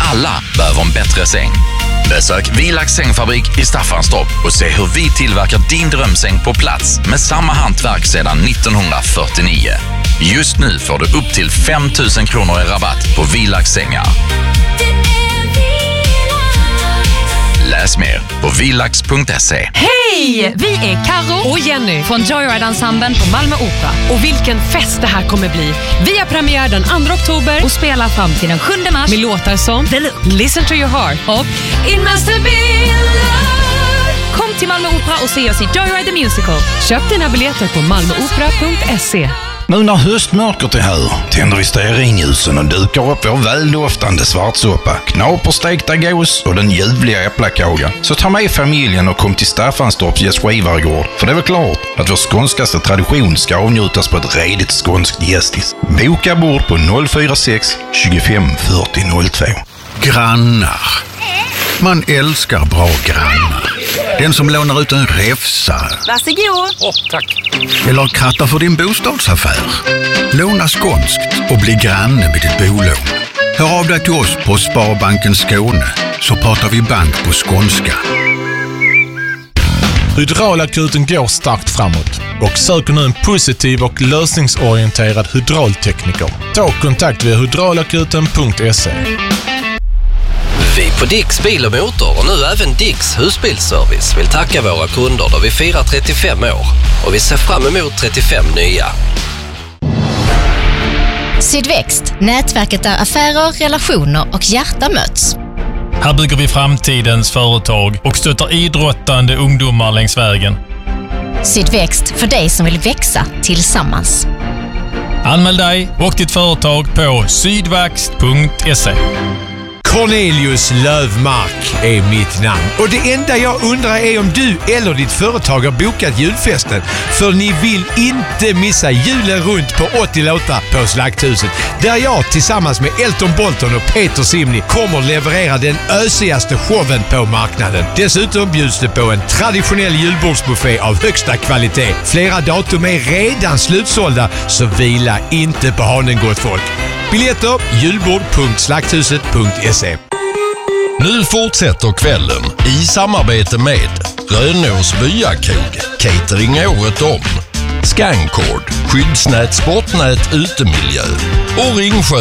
Alla behöver en bättre säng. Besök Vilax sängfabrik i Staffanstorp och se hur vi tillverkar din drömsäng på plats med samma hantverk sedan 1949. Just nu får du upp till 5 000 kronor i rabatt på Vilax sängar. Läs mer på vilax.se. Hej! Vi är Karo och Jenny från Joyride-ensemblen på Malmö Opera. Och vilken fest det här kommer bli. Vi har premiär den 2 oktober och spelar fram till den 7 mars med låtar som Listen to your heart och It must have been love. Kom till Malmö Opera och se oss i Joyride the Musical. Köp dina biljetter på malmoopera.se. Nu när höstmörkret är här tänder vi stearinljusen och dukar upp vår väldoftande svartsoppa, knaperstekta gås och den ljuvliga äpplakagan. Så ta med familjen och kom till Staffanstorps gästgivargård, för det är väl klart att vår skånskaste tradition ska avnjutas på ett redigt skånskt gästis. Boka bord på 046 25 40 02. Grannar. Man älskar bra grannar. Den som lånar ut en räfsa. Varsågod. Tack. Eller krattar för din bostadsaffär. Låna skånskt och bli granne med ditt bolån. Hör av dig till oss på Sparbanken Skåne, så pratar vi bank på skånska. Hydraulakuten går starkt framåt och söker nu en positiv och lösningsorienterad hydraultekniker. Ta kontakt via hydraulakuten.se. Vi på Dicks bil och motor och nu även Dicks husbilsservice vill tacka våra kunder då vi firar 35 år och vi ser fram emot 35 nya. Sydväxt, nätverket där affärer, relationer och hjärta möts. Här bygger vi framtidens företag och stöttar idrottande ungdomar längs vägen. Sydväxt, för dig som vill växa tillsammans. Anmäl dig och ditt företag på sydväxt.se. Cornelius Lövmark är mitt namn. Och det enda jag undrar är om du eller ditt företag har bokat julfesten. För ni vill inte missa julen runt på 80 låtar på Slakthuset. Där jag tillsammans med Elton Bolton och Peter Simni kommer leverera den ösigaste showen på marknaden. Dessutom bjuds det på en traditionell julbordsbuffé av högsta kvalitet. Flera datum är redan slutsålda, så vila inte på hanen, gott folk. Biljetter julbord.slakthuset.se. Nu fortsätter kvällen i samarbete med Rönås Byakrog, catering året om, Scancord, skyddsnät, sportnät, utemiljö och Ringsjö